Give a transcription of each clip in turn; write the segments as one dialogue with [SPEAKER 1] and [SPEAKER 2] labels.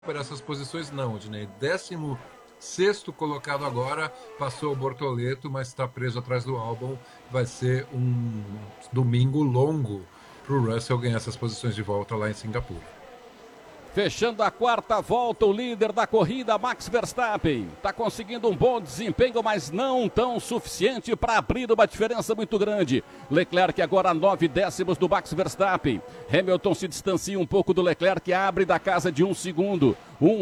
[SPEAKER 1] para essas posições não, Odinei. 16º colocado agora, passou o Bortoleto, mas está preso atrás do Albon. Vai ser um domingo longo para o Russell ganhar essas posições de volta lá em Singapura.
[SPEAKER 2] Fechando a quarta volta, o líder da corrida, Max Verstappen, está conseguindo um bom desempenho, mas não tão suficiente para abrir uma diferença muito grande. Leclerc agora a 9 décimos do Max Verstappen. Hamilton se distancia um pouco do Leclerc, abre da casa de 1 segundo.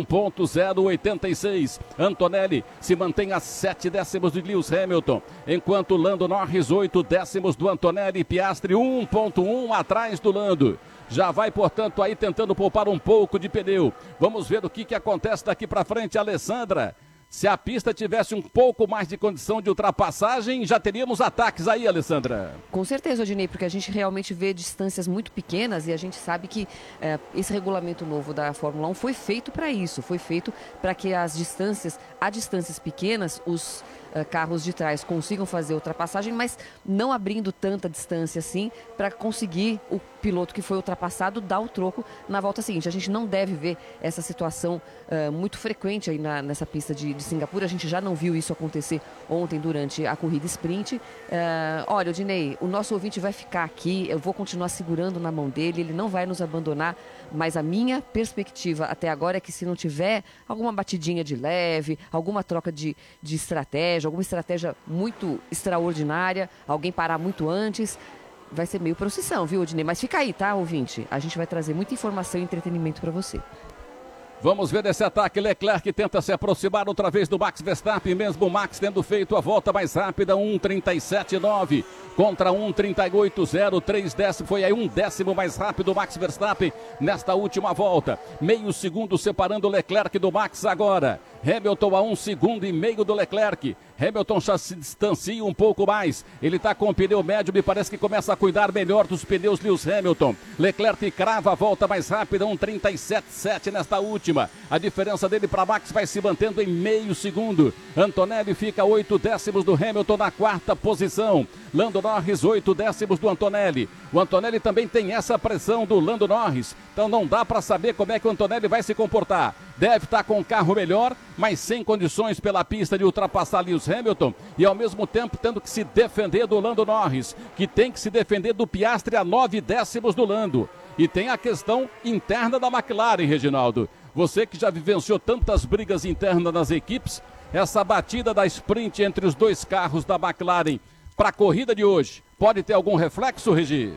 [SPEAKER 2] 1.086. Antonelli se mantém a 7 décimos de Lewis Hamilton, enquanto Lando Norris 8 décimos do Antonelli. Piastri 1.1 atrás do Lando. Já vai, portanto, aí tentando poupar um pouco de pneu. Vamos ver o que acontece daqui para frente, Alessandra. Se a pista tivesse um pouco mais de condição de ultrapassagem, já teríamos ataques aí, Alessandra.
[SPEAKER 3] Com certeza, Odinei, porque a gente realmente vê distâncias muito pequenas e a gente sabe que esse regulamento novo da Fórmula 1 foi feito para isso, foi feito para que a distâncias pequenas, os carros de trás consigam fazer ultrapassagem, mas não abrindo tanta distância assim para conseguir o piloto que foi ultrapassado dar o troco na volta seguinte. A gente não deve ver essa situação muito frequente aí nessa pista de Singapura. A gente já não viu isso acontecer ontem durante a corrida sprint. Olha, Odinei, o nosso ouvinte vai ficar aqui, eu vou continuar segurando na mão dele, ele não vai nos abandonar, mas a minha perspectiva até agora é que se não tiver alguma batidinha de leve, alguma troca de estratégia, alguma estratégia muito extraordinária, alguém parar muito antes, vai ser meio procissão, viu, Odinei? Mas fica aí, tá, ouvinte? A gente vai trazer muita informação e entretenimento para você.
[SPEAKER 2] Vamos ver esse ataque. Leclerc tenta se aproximar outra vez do Max Verstappen, mesmo o Max tendo feito a volta mais rápida, 1:37.9 contra 1:38.0, 3 décimos, foi aí 1 décimo mais rápido o Max Verstappen nesta última volta. Meio segundo separando o Leclerc do Max agora. Hamilton a 1,5 segundos do Leclerc. Hamilton já se distancia um pouco mais. Ele está com o pneu médio, me parece que começa a cuidar melhor dos pneus Lewis Hamilton. Leclerc crava a volta mais rápida, 1:37.7 nesta última. A diferença dele para Max vai se mantendo em meio segundo. Antonelli fica 8 décimos do Hamilton na quarta posição. Lando Norris 8 décimos do Antonelli. O Antonelli também tem essa pressão do Lando Norris. Então não dá para saber como é que o Antonelli vai se comportar. Deve estar com um carro melhor, mas sem condições pela pista de ultrapassar Lewis Hamilton e ao mesmo tempo tendo que se defender do Lando Norris, que tem que se defender do Piastri a 9 décimos do Lando. E tem a questão interna da McLaren, Reginaldo. Você que já vivenciou tantas brigas internas nas equipes, essa batida da sprint entre os dois carros da McLaren para a corrida de hoje, pode ter algum reflexo, Regi?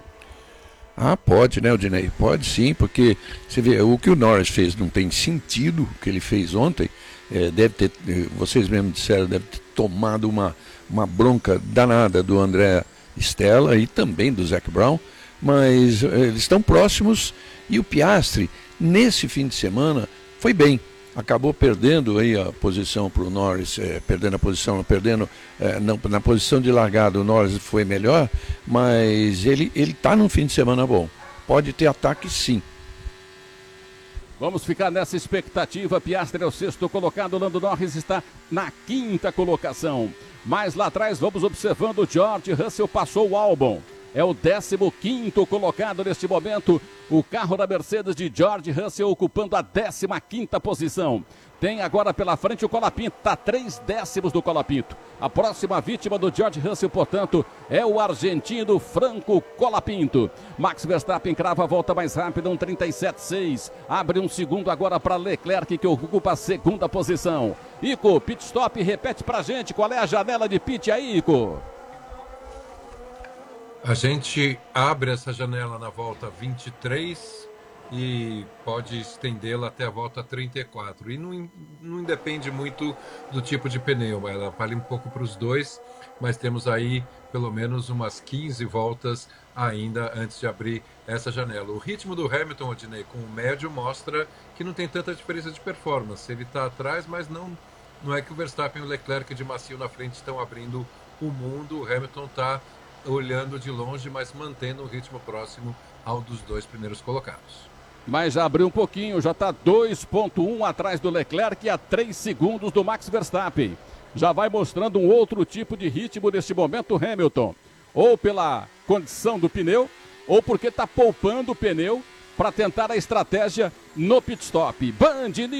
[SPEAKER 4] Pode, né, Odinei? Pode sim, porque você vê, o que o Norris fez não tem sentido, o que ele fez ontem, deve ter, vocês mesmos disseram, deve ter tomado uma bronca danada do André Stella e também do Zac Brown, mas eles estão próximos e o Piastri, nesse fim de semana, foi bem. Acabou perdendo aí a posição para o Norris, na posição de largada o Norris foi melhor, mas ele está num fim de semana bom. Pode ter ataque sim.
[SPEAKER 2] Vamos ficar nessa expectativa. Piastri é o 6º colocado, Lando Norris está na 5ª colocação. Mais lá atrás vamos observando o George Russell passou o Albon. É o 15º colocado neste momento. O carro da Mercedes de George Russell ocupando a 15ª posição. Tem agora pela frente o Colapinto, está 3 décimos do Colapinto. A próxima vítima do George Russell, portanto, é o argentino Franco Colapinto. Max Verstappen crava a volta mais rápida, 1:37.6. Abre 1 segundo agora para Leclerc, que ocupa a 2ª posição. Ico, pit stop, repete pra gente qual é a janela de pit aí, Ico.
[SPEAKER 1] A gente abre essa janela na volta 23 e pode estendê-la até a volta 34. E não depende muito do tipo de pneu, ela vale um pouco para os dois, mas temos aí pelo menos umas 15 voltas ainda antes de abrir essa janela. O ritmo do Hamilton, Odinei, com o médio mostra que não tem tanta diferença de performance. Ele está atrás, mas não é que o Verstappen e o Leclerc de macio na frente estão abrindo o mundo. O Hamilton está olhando de longe, mas mantendo um ritmo próximo ao dos dois primeiros colocados.
[SPEAKER 2] Mas já abriu um pouquinho, já está 2,1 atrás do Leclerc e a 3 segundos do Max Verstappen. Já vai mostrando um outro tipo de ritmo neste momento, Hamilton. Ou pela condição do pneu, ou porque está poupando o pneu para tentar a estratégia no pit stop. Band